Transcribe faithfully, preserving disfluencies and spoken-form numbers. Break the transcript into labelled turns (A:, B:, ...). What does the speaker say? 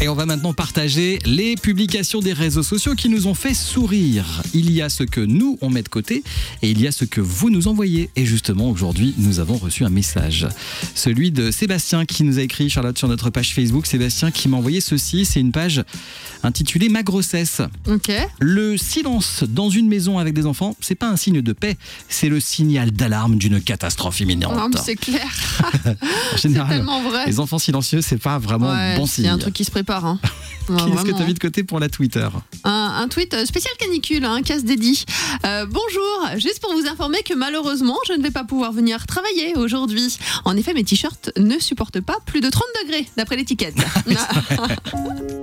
A: Et on va maintenant partager les publications des réseaux sociaux qui nous ont fait sourire. Il y a ce que nous, on met de côté et il y a ce que vous nous envoyez. Et justement, aujourd'hui, nous avons reçu un message. Celui de Sébastien qui nous a écrit, Charlotte, sur notre page Facebook. Sébastien qui m'a envoyé ceci. C'est une page intitulée « Ma grossesse ».
B: Ok.
A: Le silence dans une maison avec des enfants, c'est pas un signe de paix, c'est le signal d'alarme d'une catastrophe imminente.
B: Non, mais c'est clair.
A: En général,
B: c'est tellement vrai.
A: les enfants silencieux, c'est pas vraiment
B: Ouais,
A: bon
B: il
A: signe.
B: y a un truc qui se prépare. Hein. Ouais,
A: Qu'est-ce que
B: vraiment.
A: tu as mis de côté pour la Twitter?
B: Un, un tweet spécial canicule, un casse dédié. Euh, bonjour, juste pour vous informer que malheureusement, je ne vais pas pouvoir venir travailler aujourd'hui. En effet, mes t-shirts ne supportent pas plus de trente degrés, d'après l'étiquette.